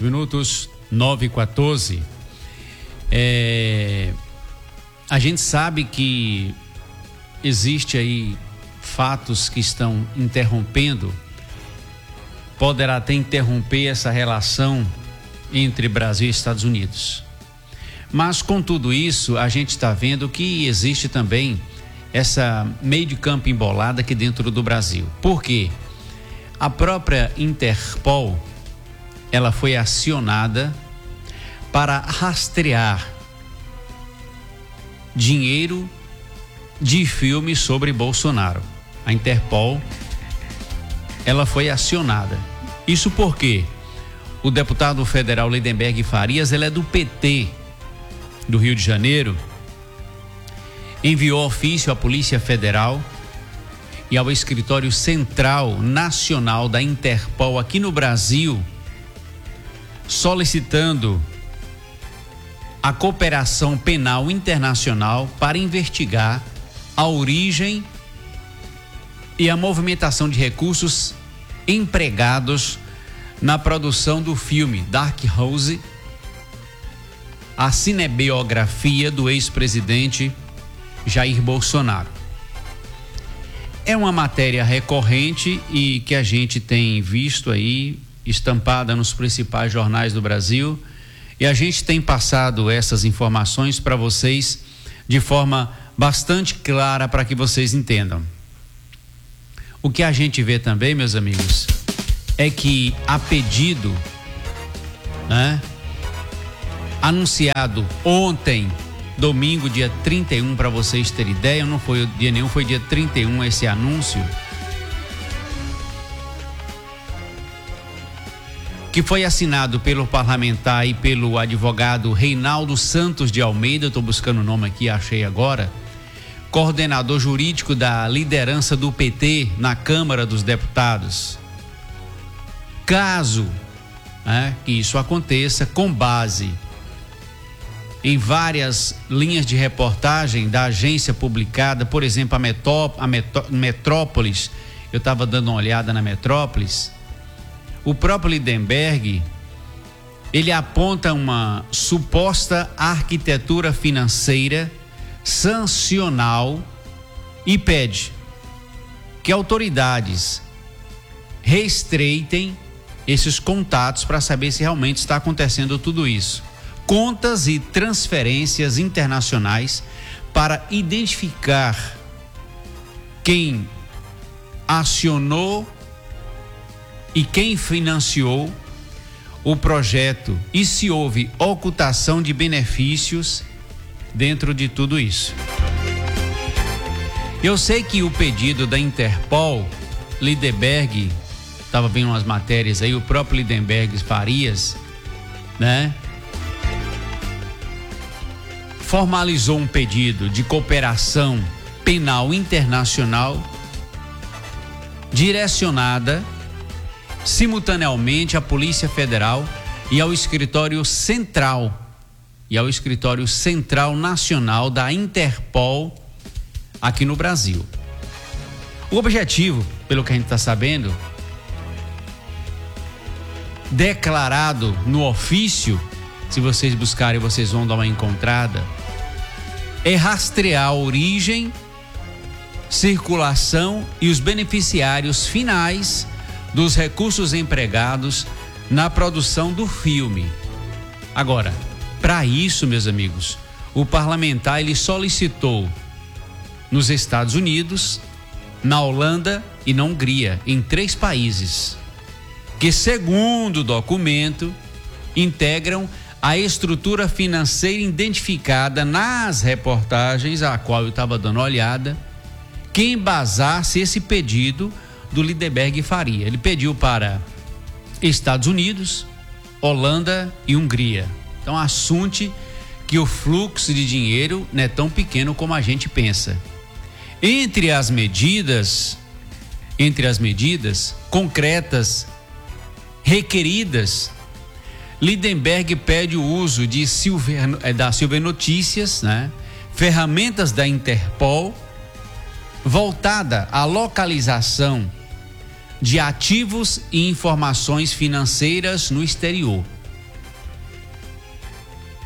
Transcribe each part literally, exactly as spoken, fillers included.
minutos, nove e quatorze. É, a gente sabe que existe aí fatos que estão interrompendo, poderá até interromper essa relação entre Brasil e Estados Unidos. Mas com tudo isso, a gente está vendo que existe também essa meio de campo embolada aqui dentro do Brasil. Por quê? A própria Interpol, ela foi acionada para rastrear dinheiro de filmes sobre Bolsonaro. A Interpol, ela foi acionada. Isso porque o deputado federal Lindenberg Farias, ele é do P T do Rio de Janeiro, enviou ofício à Polícia Federal e ao Escritório Central Nacional da Interpol aqui no Brasil, solicitando a cooperação penal internacional para investigar a origem e a movimentação de recursos empregados na produção do filme Dark House, a cinebiografia do ex-presidente Jair Bolsonaro. É uma matéria recorrente e que a gente tem visto aí estampada nos principais jornais do Brasil, e a gente tem passado essas informações para vocês de forma bastante clara para que vocês entendam. O que a gente vê também, meus amigos, é que a pedido, né, anunciado ontem, domingo, dia trinta e um, para vocês terem ideia, não foi dia nenhum, foi dia trinta e um esse anúncio, que foi assinado pelo parlamentar e pelo advogado Reinaldo Santos de Almeida, estou buscando o nome aqui, achei agora, coordenador jurídico da liderança do P T na Câmara dos Deputados. Caso, né, que isso aconteça, com base em várias linhas de reportagem da agência publicada, por exemplo, a, Metó, a Metó, Metrópolis, eu estava dando uma olhada na Metrópolis, o próprio Lindenberg, ele aponta uma suposta arquitetura financeira sancional e pede que autoridades reestreitem esses contatos para saber se realmente está acontecendo tudo isso. Contas e transferências internacionais para identificar quem acionou e quem financiou o projeto e se houve ocultação de benefícios dentro de tudo isso. Eu sei que o pedido da Interpol, Lindenberg, estava vendo umas matérias aí, o próprio Lindenberg Farias, né, formalizou um pedido de cooperação penal internacional direcionada simultaneamente à Polícia Federal e ao Escritório Central e ao Escritório Central Nacional da Interpol aqui no Brasil. O objetivo, pelo que a gente está sabendo, declarado no ofício, se vocês buscarem vocês vão dar uma encontrada, é rastrear a origem, circulação e os beneficiários finais dos recursos empregados na produção do filme. Agora, para isso, meus amigos, o parlamentar ele solicitou nos Estados Unidos, na Holanda e na Hungria, em três países, que, segundo o documento, integram a estrutura financeira identificada nas reportagens a qual eu estava dando uma olhada, que embasasse esse pedido do Lindenberg Faria. Ele pediu para Estados Unidos, Holanda e Hungria. Então, assunte que o fluxo de dinheiro não é tão pequeno como a gente pensa. Entre as medidas, entre as medidas concretas requeridas, Lindenberg pede o uso de Silver, da Silver Notícias, né? Ferramentas da Interpol voltada à localização de ativos e informações financeiras no exterior.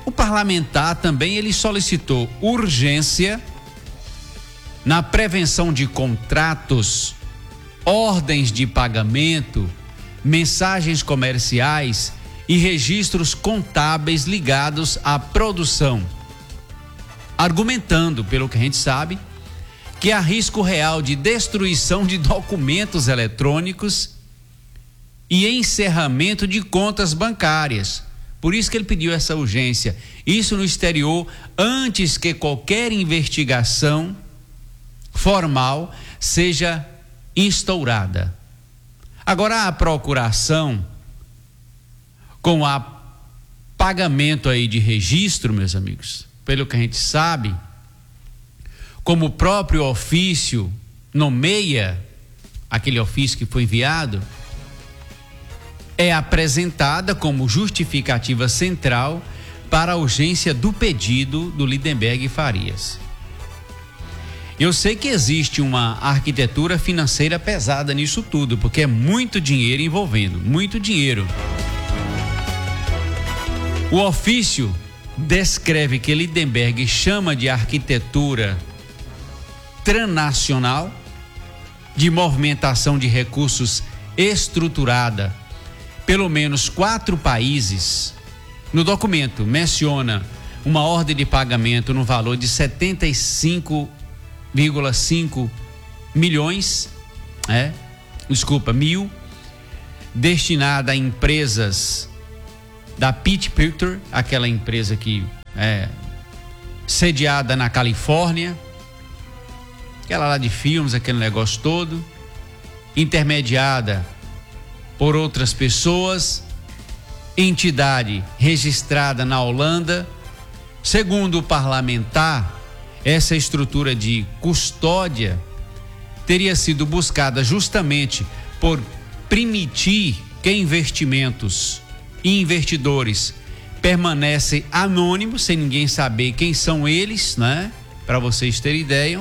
O parlamentar também ele solicitou urgência na prevenção de contratos, ordens de pagamento, mensagens comerciais e registros contábeis ligados à produção, argumentando, pelo que a gente sabe, que há risco real de destruição de documentos eletrônicos e encerramento de contas bancárias. Por isso que ele pediu essa urgência. Isso no exterior, antes que qualquer investigação formal seja instaurada. Agora, a procuração, com o pagamento aí de registro, meus amigos, pelo que a gente sabe, como o próprio ofício nomeia aquele ofício que foi enviado, é apresentada como justificativa central para a urgência do pedido do Lindenberg Farias. Eu sei que existe uma arquitetura financeira pesada nisso tudo, porque é muito dinheiro envolvendo, muito dinheiro. O ofício descreve que Lindenberg chama de arquitetura transnacional, de movimentação de recursos estruturada, pelo menos quatro países. No documento menciona uma ordem de pagamento no valor de setenta e cinco vírgula cinco milhões, é, desculpa, mil, destinada a empresas da Pitt Picture, aquela empresa que é sediada na Califórnia, aquela lá de filmes, aquele negócio todo, intermediada por outras pessoas, entidade registrada na Holanda. Segundo o parlamentar, essa estrutura de custódia teria sido buscada justamente por permitir que investimentos e investidores permanecem anônimos, sem ninguém saber quem são eles, né? Para vocês terem ideia.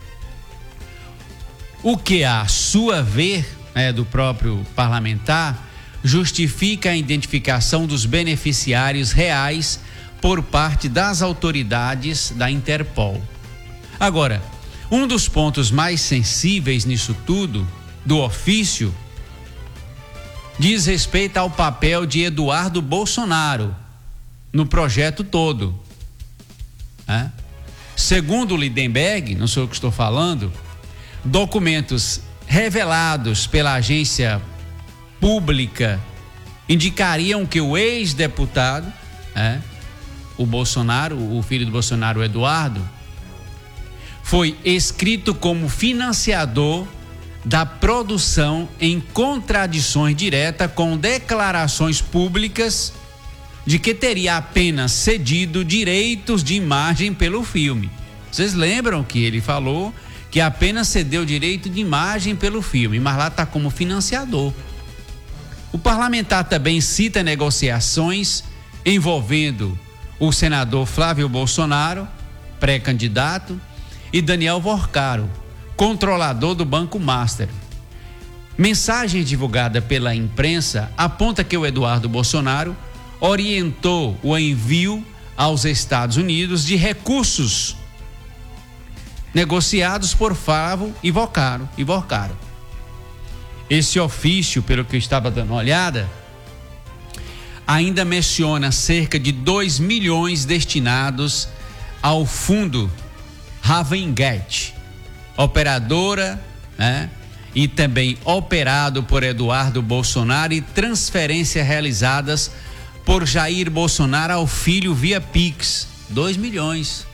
O que, a sua ver, né, do próprio parlamentar, justifica a identificação dos beneficiários reais por parte das autoridades da Interpol. Agora, um dos pontos mais sensíveis nisso tudo, do ofício, diz respeito ao papel de Eduardo Bolsonaro no projeto todo. É? Segundo Lindenberg, não sou eu que estou falando, documentos revelados pela agência pública indicariam que o ex-deputado, é, o Bolsonaro, o filho do Bolsonaro, o Eduardo, foi escrito como financiador da produção em contradições diretas com declarações públicas de que teria apenas cedido direitos de imagem pelo filme. Vocês lembram que ele falou que apenas cedeu direito de imagem pelo filme, mas lá está como financiador. O parlamentar também cita negociações envolvendo o senador Flávio Bolsonaro, pré-candidato, e Daniel Vorcaro, controlador do Banco Master. Mensagem divulgada pela imprensa aponta que o Eduardo Bolsonaro orientou o envio aos Estados Unidos de recursos negociados por Flávio e Vorcaro, e Vorcaro. Esse ofício, pelo que eu estava dando uma olhada, ainda menciona cerca de dois milhões destinados ao fundo Ravengate, operadora, né, e também operado por Eduardo Bolsonaro, e transferências realizadas por Jair Bolsonaro ao filho via Pix, dois milhões.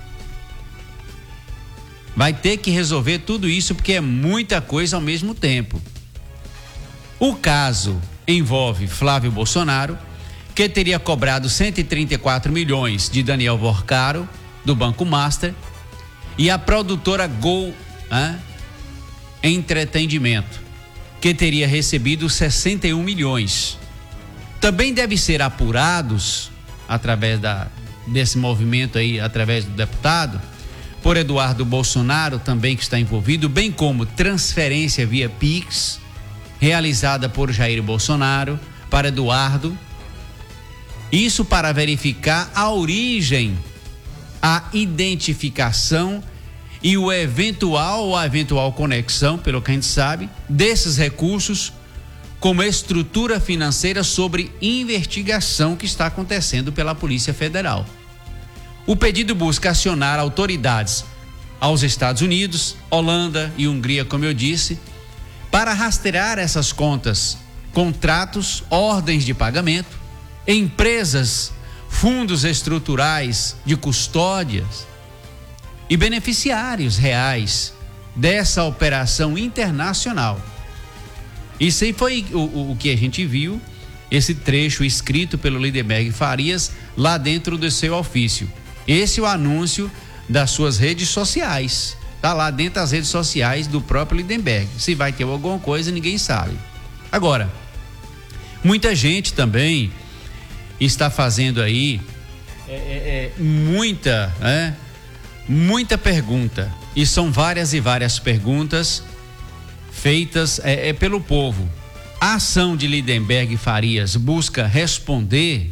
Vai ter que resolver tudo isso porque é muita coisa ao mesmo tempo. O caso envolve Flávio Bolsonaro, que teria cobrado cento e trinta e quatro milhões de Daniel Vorcaro, do Banco Master, e a produtora Gol hein, Entretenimento, que teria recebido sessenta e um milhões. Também devem ser apurados, através da, desse movimento aí, através do deputado, por Eduardo Bolsonaro, também que está envolvido, bem como transferência via Pix, realizada por Jair Bolsonaro para Eduardo, Isso para verificar a origem, a identificação e o eventual ou a eventual conexão, pelo que a gente sabe, desses recursos como estrutura financeira sobre investigação que está acontecendo pela Polícia Federal. O pedido busca acionar autoridades aos Estados Unidos, Holanda e Hungria, como eu disse, para rastrear essas contas, contratos, ordens de pagamento, empresas, fundos estruturais de custódias e beneficiários reais dessa operação internacional. Isso aí foi o, o que a gente viu, esse trecho escrito pelo Lindenberg Farias lá dentro do seu ofício. Esse é o anúncio das suas redes sociais. Tá lá dentro das redes sociais do próprio Lindenberg. Se vai ter alguma coisa, ninguém sabe. Agora, muita gente também está fazendo aí é, é, é, muita, é, muita pergunta. E são várias e várias perguntas feitas é, é, pelo povo. A ação de Lindenberg Farias busca responder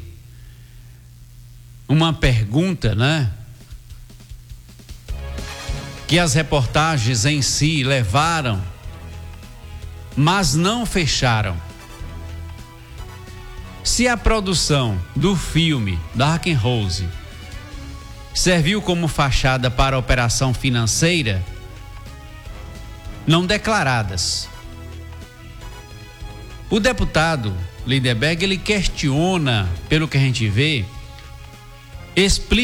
uma pergunta, né? Que as reportagens em si levaram, mas não fecharam. Se a produção do filme Dark and Rose serviu como fachada para a operação financeira não declaradas, o deputado Lindenberg, ele questiona, pelo que a gente vê, explicitamente